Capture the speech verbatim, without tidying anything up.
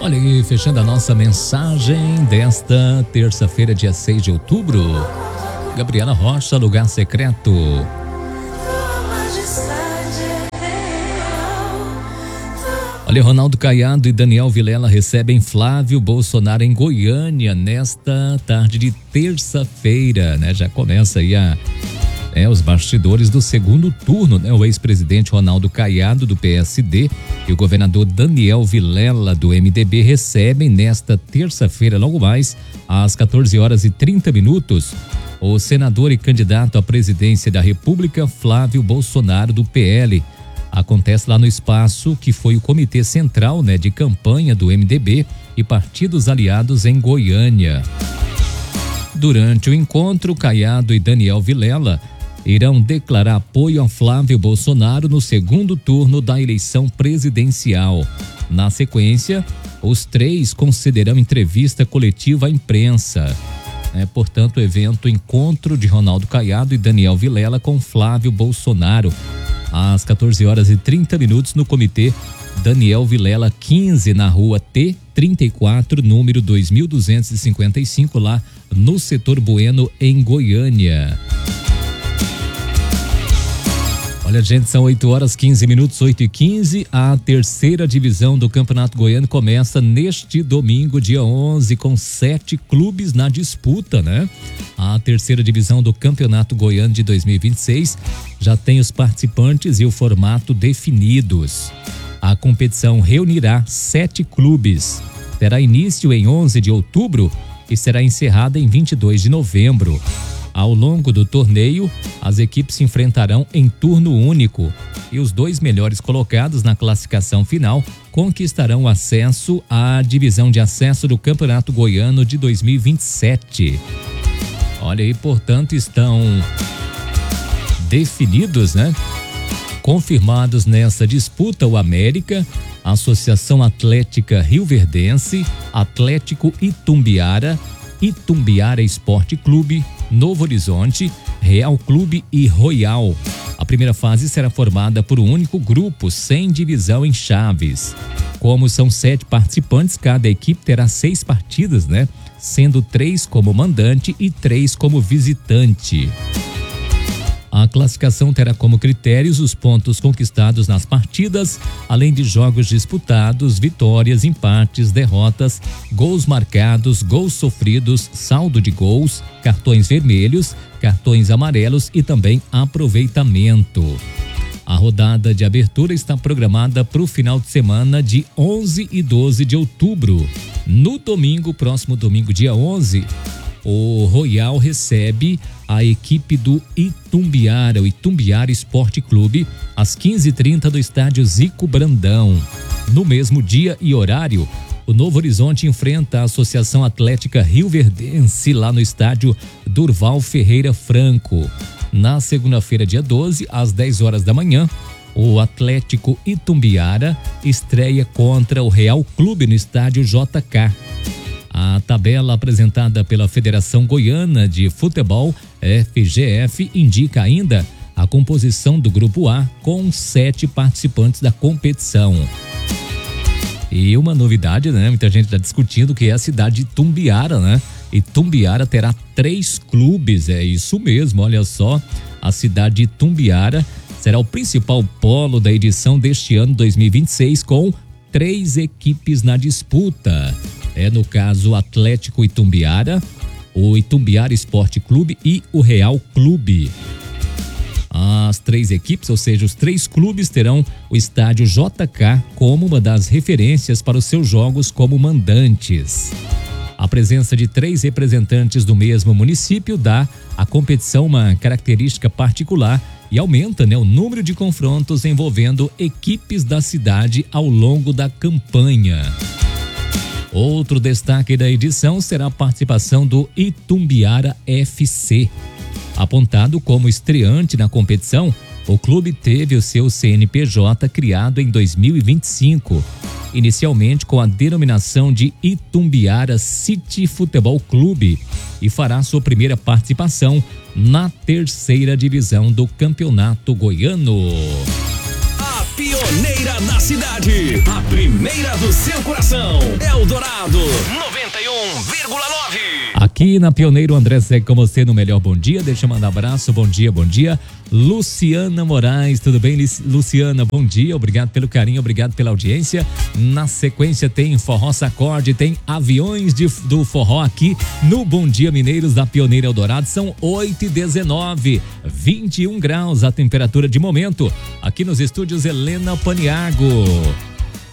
Olha aí, fechando a nossa mensagem desta terça-feira, dia seis de outubro. Gabriela Rocha, Lugar Secreto. Olha, Ronaldo Caiado e Daniel Vilela recebem Flávio Bolsonaro em Goiânia nesta tarde de terça-feira, né? Já começa aí a, é, os bastidores do segundo turno, né? O ex-presidente Ronaldo Caiado, do P S D, e o governador Daniel Vilela, do M D B, recebem nesta terça-feira, logo mais, às quatorze horas e trinta minutos, o senador e candidato à presidência da República, Flávio Bolsonaro, do P L. Acontece lá no espaço que foi o Comitê Central, né, de campanha do M D B e partidos aliados em Goiânia. Durante o encontro, Caiado e Daniel Vilela irão declarar apoio a Flávio Bolsonaro no segundo turno da eleição presidencial. Na sequência, os três concederão entrevista coletiva à imprensa. É, portanto, o evento Encontro de Ronaldo Caiado e Daniel Vilela com Flávio Bolsonaro, às quatorze horas e trinta minutos, no Comitê Daniel Vilela quinze, na rua T trinta e quatro, número dois mil duzentos e cinquenta e cinco, lá no setor Bueno, em Goiânia. Olha, gente, são oito horas quinze minutos, oito e quinze. A terceira divisão do Campeonato Goiano começa neste domingo, dia onze, com sete clubes na disputa, né? A terceira divisão do Campeonato Goiano de dois mil e vinte e seis já tem os participantes e o formato definidos. A competição reunirá sete clubes. Terá início em onze de outubro e será encerrada em vinte e dois de novembro. Ao longo do torneio, as equipes se enfrentarão em turno único e os dois melhores colocados na classificação final conquistarão acesso à divisão de acesso do Campeonato Goiano de dois mil e vinte e sete. Olha aí, portanto, estão definidos, né? Confirmados nessa disputa o América, Associação Atlética Rioverdense, Atlético Itumbiara, Itumbiara Esporte Clube, Novo Horizonte, Real Clube e Royal. A primeira fase será formada por um único grupo, sem divisão em chaves. Como são sete participantes, cada equipe terá seis partidas, né? Sendo três como mandante e três como visitante. A classificação terá como critérios os pontos conquistados nas partidas, além de jogos disputados, vitórias, empates, derrotas, gols marcados, gols sofridos, saldo de gols, cartões vermelhos, cartões amarelos e também aproveitamento. A rodada de abertura está programada para o final de semana de onze e doze de outubro. No domingo, próximo domingo, dia onze, o Royal recebe a equipe do Itumbiara, o Itumbiara Esporte Clube, às quinze e trinta do estádio Zico Brandão. No mesmo dia e horário, o Novo Horizonte enfrenta a Associação Atlética Rioverdense lá no estádio Durval Ferreira Franco. Na segunda-feira, dia doze, às dez horas da manhã, o Atlético Itumbiara estreia contra o Real Clube no estádio J K. A tabela apresentada pela Federação Goiana de Futebol, F G F, indica ainda a composição do Grupo A com sete participantes da competição. E uma novidade, né? Muita gente está discutindo, que é a cidade de Itumbiara, né? Itumbiara terá três clubes, é isso mesmo, olha só. A cidade de Itumbiara será o principal polo da edição deste ano dois mil e vinte e seis, com três equipes na disputa. É, no caso, o Atlético Itumbiara, o Itumbiara Esporte Clube e o Real Clube. As três equipes, ou seja, os três clubes, terão o estádio J K como uma das referências para os seus jogos como mandantes. A presença de três representantes do mesmo município dá à competição uma característica particular e aumenta, né, o número de confrontos envolvendo equipes da cidade ao longo da campanha. Outro destaque da edição será a participação do Itumbiara F C. Apontado como estreante na competição, o clube teve o seu C N P J criado em dois mil e vinte e cinco, inicialmente com a denominação de Itumbiara City Futebol Clube, e fará sua primeira participação na terceira divisão do Campeonato Goiano. pioneira da cidade, a primeira do seu coração, Eldorado noventa e um vírgula nove. Aqui na Pioneiro, André segue com você no melhor bom dia. Deixa eu mandar um abraço, bom dia, bom dia. Luciana Moraes, tudo bem, Luciana? Bom dia, obrigado pelo carinho, obrigado pela audiência. Na sequência tem Forró Sacode, tem Aviões de, do Forró aqui no Bom Dia Mineiros da Pioneira Eldorado. São oito e dezenove, vinte e um graus a temperatura de momento aqui nos estúdios Helena Paniago.